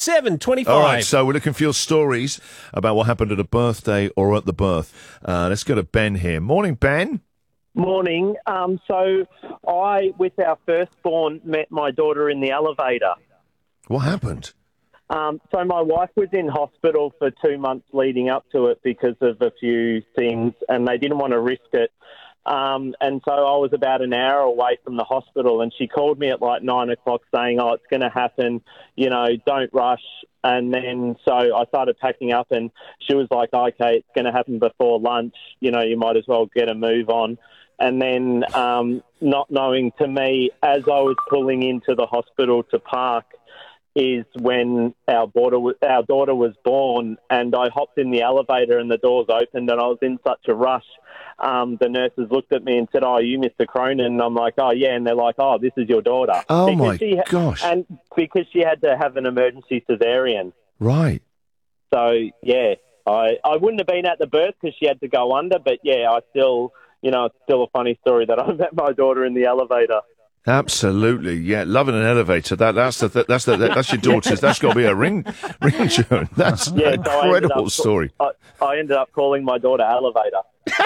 7:25. All right, so we're looking for your stories about what happened at a birthday or at the birth. Let's go to Ben here. Morning, Ben. Morning. So I, with our firstborn, met my daughter in the elevator. What happened? So my wife was in hospital for 2 months leading up to it because of a few things, and they didn't want to risk it. And so I was about an hour away from the hospital, and she called me at like 9 o'clock saying, "Oh, it's going to happen, don't rush." And then so I started packing up, and she was like, "Okay, it's going to happen before lunch. You might as well get a move on." And then not knowing, to me, as I was pulling into the hospital to park, is when our daughter was born, and I hopped in the elevator and the doors opened, and I was in such a rush. The nurses looked at me and said, "Oh, you Mr. Cronin?" And I'm like, "Oh, yeah." And they're like, "Oh, this is your daughter." Oh, my gosh. And because she had to have an emergency cesarean. Right. So, yeah, I wouldn't have been at the birth because she had to go under, but, yeah, I still, it's still a funny story that I met my daughter in the elevator. Absolutely, yeah. Loving an elevator. That's your daughter's. That's got to be a ring tune. That's an incredible story. I ended up calling my daughter Elevator.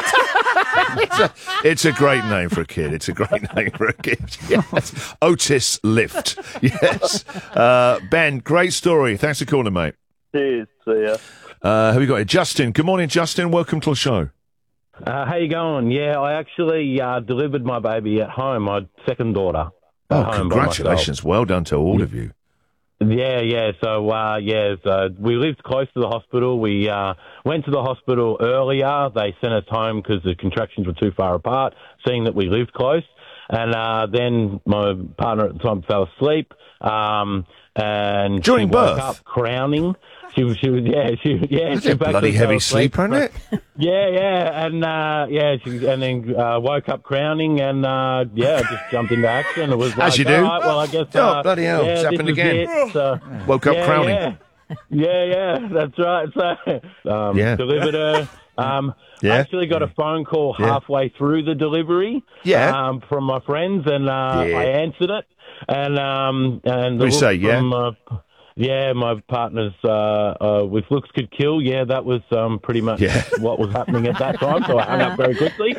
It's a great name for a kid. It's a great name for a kid. Yes. Otis Lift. Yes. Ben, great story. Thanks for calling, mate. Cheers. See ya. Who we got here? Justin. Good morning, Justin. Welcome to the show. How you going? Yeah, I actually delivered my baby at home, my second daughter. Oh, congratulations. Well done to all of you. Yeah. So, we lived close to the hospital. We went to the hospital earlier. They sent us home because the contractions were too far apart, seeing that we lived close. And then my partner at the time fell asleep. And during birth? Woke up crowning. She was That's a bloody heavy sleep, isn't it? Yeah, and then woke up crowning, and just jumped into action. It was as you do. Right, well, I guess. Bloody hell! It's happened again. Woke up crowning. Yeah, that's right. So delivered her. Actually got a phone call halfway through the delivery. From my friends, and I answered it, and we say my partner's with looks could kill. Yeah, that was pretty much what was happening at that time. So I hung up very quickly.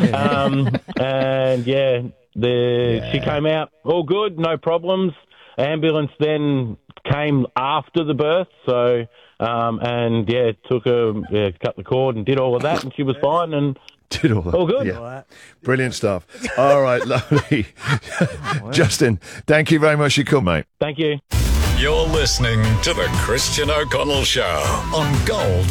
She came out all good, no problems. Ambulance then came after the birth. So took her, cut the cord and did all of that, and she was fine and. Did all that. All good. Yeah. Brilliant stuff. All right, lovely. Justin, thank you very much for your call, mate. Thank you. You're listening to the Christian O'Connell Show on Gold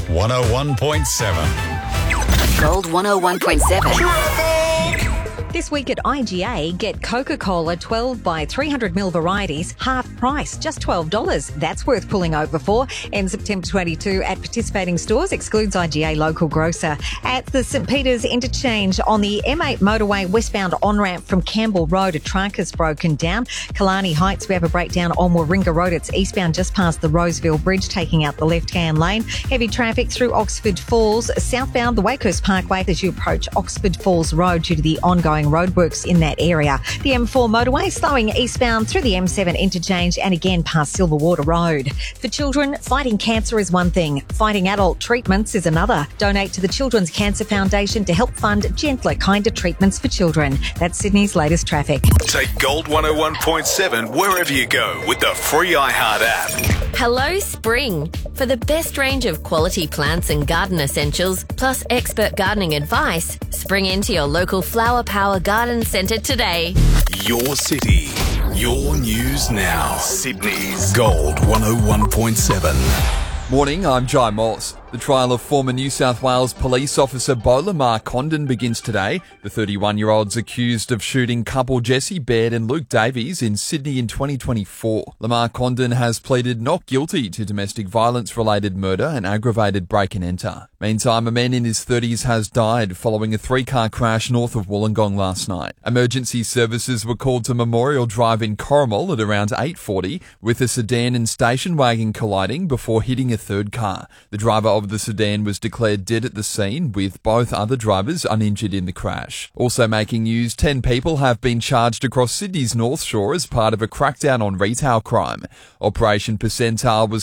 101.7. Gold 101.7. This week at IGA, get Coca-Cola 12 by 300ml varieties, half price, just $12. That's worth pulling over for. Ends September 22 at participating stores, excludes IGA local grocer. At the St Peters Interchange on the M8 motorway westbound on-ramp from Campbell Road, a truck has broken down. Killarney Heights, we have a breakdown on Warringah Road. It's eastbound just past the Roseville Bridge, taking out the left-hand lane. Heavy traffic through Oxford Falls, southbound the Wakehurst Parkway as you approach Oxford Falls Road due to the ongoing roadworks in that area. The M4 motorway slowing eastbound through the M7 interchange and again past Silverwater Road. For children, fighting cancer is one thing. Fighting adult treatments is another. Donate to the Children's Cancer Foundation to help fund gentler, kinder treatments for children. That's Sydney's latest traffic. Take Gold 101.7 wherever you go with the free iHeart app. Hello, Spring. For the best range of quality plants and garden essentials, plus expert gardening advice, spring into your local Flower Power Garden Centre today. Your city, your news now. Sydney's Gold 101.7. Morning, I'm Jai Moss. The trial of former New South Wales police officer Beau Lamar Condon begins today. The 31-year-old's accused of shooting couple Jesse Baird and Luke Davies in Sydney in 2024. Lamar Condon has pleaded not guilty to domestic violence-related murder and aggravated break and enter. Meantime, a man in his 30s has died following a three-car crash north of Wollongong last night. Emergency services were called to Memorial Drive in Corrimal at around 8:40, with a sedan and station wagon colliding before hitting a third car. The driver of the sedan was declared dead at the scene, with both other drivers uninjured in the crash. Also making news, 10 people have been charged across Sydney's North Shore as part of a crackdown on retail crime. Operation Percentile was